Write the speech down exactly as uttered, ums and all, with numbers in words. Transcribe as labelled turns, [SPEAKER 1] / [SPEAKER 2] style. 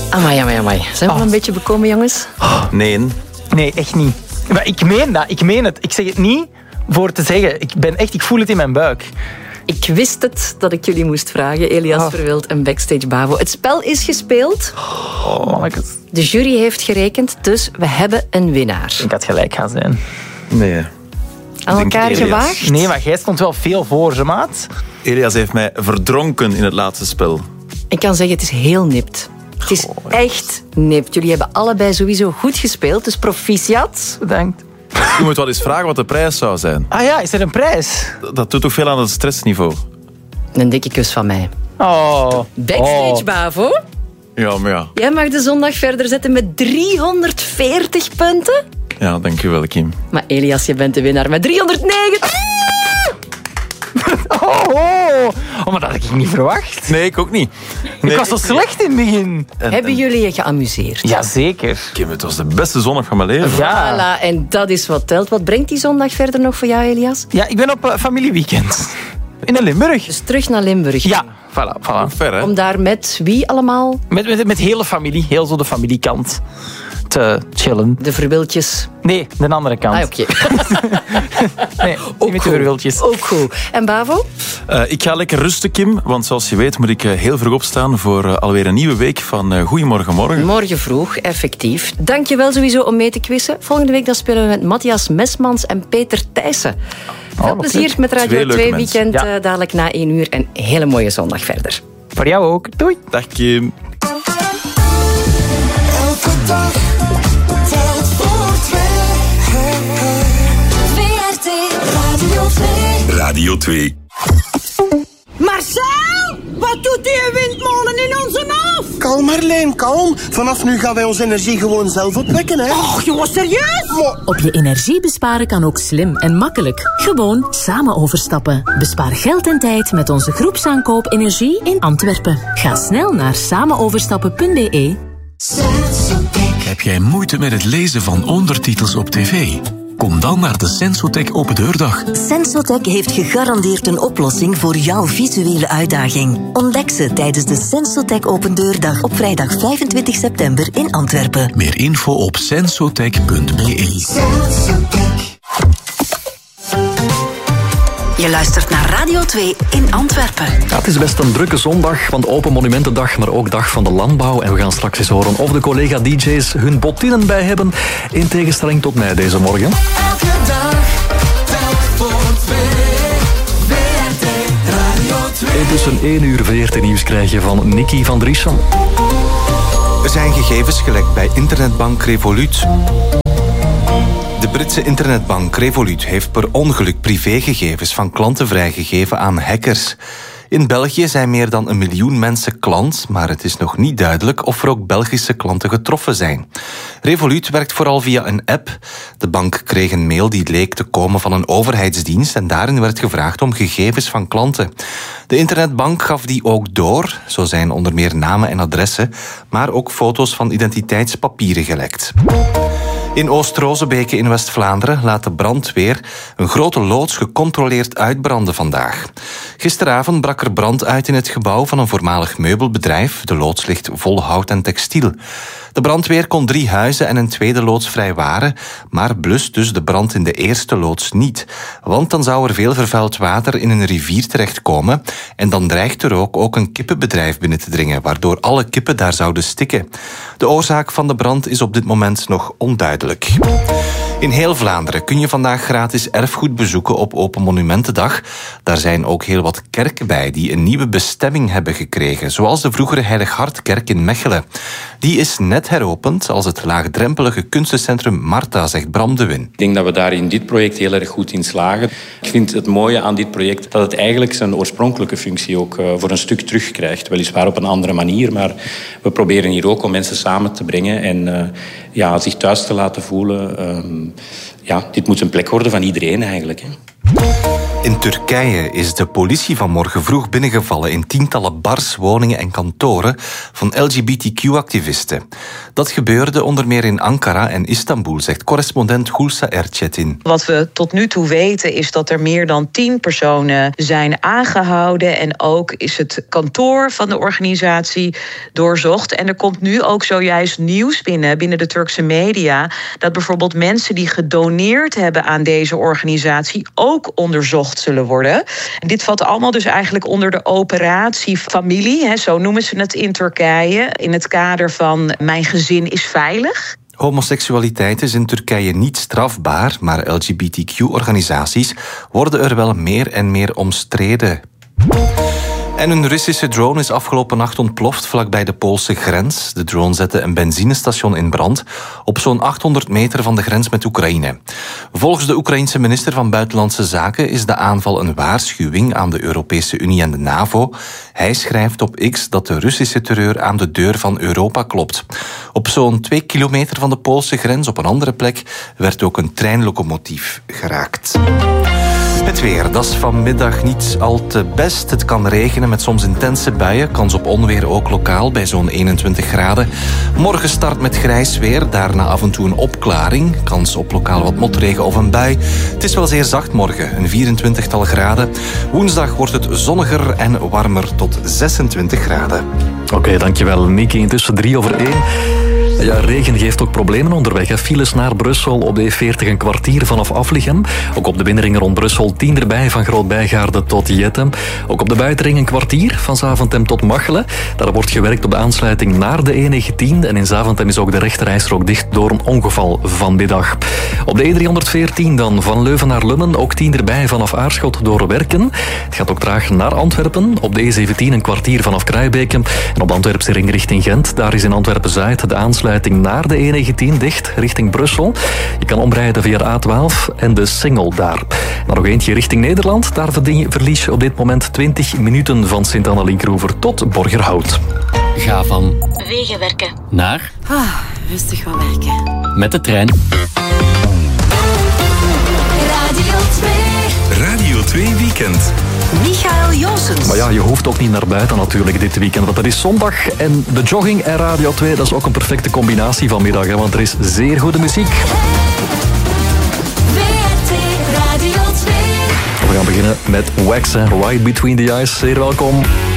[SPEAKER 1] Amai, amai, amai. Zijn we al een beetje bekomen, jongens?
[SPEAKER 2] Oh, nee.
[SPEAKER 3] Nee, echt niet. Maar ik meen dat. Ik meen het. Ik zeg het niet voor te zeggen. Ik ben echt... Ik voel het in mijn buik.
[SPEAKER 1] Ik wist het dat ik jullie moest vragen, Elias oh. Verwild en Backstage Bavo. Het spel is gespeeld.
[SPEAKER 3] Oh, mannetjes.
[SPEAKER 1] De jury heeft gerekend, dus we hebben een winnaar.
[SPEAKER 3] Ik had gelijk gaan zijn.
[SPEAKER 2] Nee.
[SPEAKER 1] Aan elkaar gewaagd?
[SPEAKER 3] Nee, maar jij stond wel veel voor, ze maat.
[SPEAKER 2] Elias heeft mij verdronken in het laatste spel.
[SPEAKER 1] Ik kan zeggen, het is heel nipt. Het is oh, echt nipt. Jullie hebben allebei sowieso goed gespeeld, dus proficiat.
[SPEAKER 3] Bedankt.
[SPEAKER 2] Je moet wel eens vragen wat de prijs zou zijn.
[SPEAKER 3] Ah ja, is er een prijs?
[SPEAKER 2] Dat doet toch veel aan het stressniveau.
[SPEAKER 1] Een dikke kus van mij.
[SPEAKER 3] Oh.
[SPEAKER 1] Backstage
[SPEAKER 3] oh.
[SPEAKER 1] Bavo.
[SPEAKER 2] Ja, maar ja.
[SPEAKER 1] Jij mag de zondag verder zetten met driehonderdveertig punten.
[SPEAKER 2] Ja, dankjewel, Kim.
[SPEAKER 1] Maar Elias, je bent de winnaar met driehonderdnegentig.
[SPEAKER 3] Oh, oh. oh, maar dat had ik niet verwacht.
[SPEAKER 2] Nee, ik ook niet. Nee,
[SPEAKER 3] ik was zo slecht in het begin.
[SPEAKER 1] En, Hebben jullie je geamuseerd?
[SPEAKER 3] Jazeker.
[SPEAKER 2] Kim, het was de beste zondag van mijn leven.
[SPEAKER 3] Ja.
[SPEAKER 1] Voilà, en dat is wat telt. Wat brengt die zondag verder nog voor jou, Elias?
[SPEAKER 3] Ja, ik ben op uh, familieweekend. In Limburg.
[SPEAKER 1] Dus terug naar Limburg.
[SPEAKER 3] Ja, voilà. voilà.
[SPEAKER 2] Ver, hè?
[SPEAKER 1] Om daar met wie allemaal?
[SPEAKER 3] Met, met, met hele familie, heel zo de familiekant te chillen.
[SPEAKER 1] De Verwildjes?
[SPEAKER 3] Nee, de andere kant.
[SPEAKER 1] Ah, oké. Okay.
[SPEAKER 3] nee, ook met de Verwildjes.
[SPEAKER 1] Ook goed. En Bavo?
[SPEAKER 2] Uh, ik ga lekker rusten, Kim. Want zoals je weet moet ik uh, heel vroeg opstaan voor uh, alweer een nieuwe week van uh, Goedemorgen Morgen.
[SPEAKER 1] Morgen vroeg, effectief. Dank je wel sowieso om mee te quizzen. Volgende week dan spelen we met Matthias Mesmans en Peter Thijssen. Veel oh, plezier met Radio twee Weekend ja. uh, dadelijk na één uur. En een hele mooie zondag verder.
[SPEAKER 3] Voor jou ook. Doei.
[SPEAKER 2] Dag, Kim.
[SPEAKER 4] Elke dag telt voor twee. V R T Radio twee.
[SPEAKER 5] Radio twee.
[SPEAKER 6] Marcel, wat doet die windmolen in onze hof?
[SPEAKER 7] Kalm Marleen, kalm. Vanaf nu gaan wij onze energie gewoon zelf opwekken, hè.
[SPEAKER 6] Och, joh, serieus?
[SPEAKER 7] Maar...
[SPEAKER 8] Op je energie besparen kan ook slim en makkelijk. Gewoon samen overstappen. Bespaar geld en tijd met onze groepsaankoop energie in Antwerpen. Ga snel naar samenoverstappen punt b e.
[SPEAKER 5] Heb jij moeite met het lezen van ondertitels op tv? Kom dan naar de Sensotec Open Deurdag.
[SPEAKER 9] Sensotec heeft gegarandeerd een oplossing voor jouw visuele uitdaging. Ontdek ze tijdens de Sensotec Open Deurdag op vrijdag vijfentwintig september in Antwerpen.
[SPEAKER 5] Meer info op sensotec punt b e.
[SPEAKER 9] Je luistert naar Radio twee in Antwerpen.
[SPEAKER 10] Ja, het is best een drukke zondag, want Open Monumentendag, maar ook Dag van de Landbouw. En we gaan straks eens horen of de collega-D J's hun bottinnen bij hebben, in tegenstelling tot mij deze morgen.
[SPEAKER 4] Elke dag telt voor twee. V R T Radio twee.
[SPEAKER 10] En tussen één uur V R T Nieuws krijg je van Nicky van Driessen.
[SPEAKER 11] Er zijn gegevens gelekt bij internetbank Revolut. De Britse internetbank Revolut heeft per ongeluk privégegevens van klanten vrijgegeven aan hackers. In België zijn meer dan een miljoen mensen klant, maar het is nog niet duidelijk of er ook Belgische klanten getroffen zijn. Revolut werkt vooral via een app. De bank kreeg een mail die leek te komen van een overheidsdienst en daarin werd gevraagd om gegevens van klanten. De internetbank gaf die ook door. Zo zijn onder meer namen en adressen, maar ook foto's van identiteitspapieren gelekt. In Oost-Rozebeke in West-Vlaanderen laat de brandweer een grote loods gecontroleerd uitbranden vandaag. Gisteravond brak er brand uit in het gebouw van een voormalig meubelbedrijf. De loods ligt vol hout en textiel. De brandweer kon drie huizen en een tweede loods vrijwaren, maar blust dus de brand in de eerste loods niet. Want dan zou er veel vervuild water in een rivier terechtkomen en dan dreigt er ook, ook een kippenbedrijf binnen te dringen, waardoor alle kippen daar zouden stikken. De oorzaak van de brand is op dit moment nog onduidelijk. In heel Vlaanderen kun je vandaag gratis erfgoed bezoeken op Open Monumentendag. Daar zijn ook heel wat kerken bij die een nieuwe bestemming hebben gekregen, zoals de vroegere Heilig Hartkerk in Mechelen. Die is net heropend als het laagdrempelige kunstencentrum Marta, zegt Bram de Win.
[SPEAKER 12] Ik denk dat we daar in dit project heel erg goed in slagen. Ik vind het mooie aan dit project dat het eigenlijk zijn oorspronkelijke functie ook voor een stuk terugkrijgt. Weliswaar op een andere manier, maar we proberen hier ook om mensen samen te brengen en uh, ja, zich thuis te laten voelen. Um, ja, dit moet een plek worden van iedereen eigenlijk, hè.
[SPEAKER 11] In Turkije is de politie vanmorgen vroeg binnengevallen in tientallen bars, woningen en kantoren van L G B T Q-activisten. Dat gebeurde onder meer in Ankara en Istanbul, zegt correspondent Gülsa Erçetin.
[SPEAKER 13] Wat we tot nu toe weten is dat er meer dan tien personen zijn aangehouden en ook is het kantoor van de organisatie doorzocht. En er komt nu ook zojuist nieuws binnen, binnen de Turkse media, dat bijvoorbeeld mensen die gedoneerd hebben aan deze organisatie ook onderzocht zullen worden. En dit valt allemaal dus eigenlijk onder de operatie familie, hè, zo noemen ze het in Turkije, in het kader van mijn gezin is veilig.
[SPEAKER 11] Homoseksualiteit is in Turkije niet strafbaar, maar L G B T Q-organisaties worden er wel meer en meer omstreden. En een Russische drone is afgelopen nacht ontploft vlakbij de Poolse grens. De drone zette een benzinestation in brand op zo'n achthonderd meter van de grens met Oekraïne. Volgens de Oekraïense minister van Buitenlandse Zaken is de aanval een waarschuwing aan de Europese Unie en de NAVO. Hij schrijft op X dat de Russische terreur aan de deur van Europa klopt. Op zo'n twee kilometer van de Poolse grens, op een andere plek, werd ook een treinlocomotief geraakt. Het weer, dat is vanmiddag niet al te best. Het kan regenen met soms intense buien. Kans op onweer ook lokaal bij zo'n eenentwintig graden. Morgen start met grijs weer, daarna af en toe een opklaring. Kans op lokaal wat motregen of een bui. Het is wel zeer zacht morgen, een vierentwintigtal graden. Woensdag wordt het zonniger en warmer tot zesentwintig graden.
[SPEAKER 10] Oké, okay, dankjewel Niki. Intussen drie over één. Ja, regen geeft ook problemen onderweg. Hè. Files naar Brussel op de E veertig een kwartier vanaf Aflichem. Ook op de binnenring rond Brussel tien erbij van Groot-Bijgaarde tot Jettem. Ook op de buitenring een kwartier van Zaventem tot Machelen. Daar wordt gewerkt op de aansluiting naar de E negentien. En in Zaventem is ook de rechterrijstrook dicht door een ongeval vanmiddag. Op de E driehonderdveertien dan van Leuven naar Lummen. Ook tien erbij vanaf Aarschot door Werken. Het gaat ook traag naar Antwerpen. Op de E zeventien een kwartier vanaf Kruijbeke. En op de Antwerpse ring richting Gent. Daar is in Antwerpen-Zuid de aansluiting naar de E negentien dicht richting Brussel. Je kan omrijden via de A twaalf en de Singel daar. Dan nog eentje richting Nederland. Daar verlies je op dit moment twintig minuten van Sint-Anneliekroever tot Borgerhout.
[SPEAKER 14] Ga van
[SPEAKER 15] Wegenwerken
[SPEAKER 14] naar
[SPEAKER 15] ah, rustig gaan werken.
[SPEAKER 14] Met de trein.
[SPEAKER 15] Radio twee.
[SPEAKER 5] Radio twee Weekend.
[SPEAKER 15] Michael Joosens.
[SPEAKER 10] Maar ja, je hoeft ook niet naar buiten natuurlijk dit weekend, want het is zondag en de jogging en Radio twee, dat is ook een perfecte combinatie vanmiddag, hè, want er is zeer goede muziek.
[SPEAKER 15] W R T Radio twee.
[SPEAKER 10] We gaan beginnen met Wax, hè, Right Between the Eyes. Zeer welkom.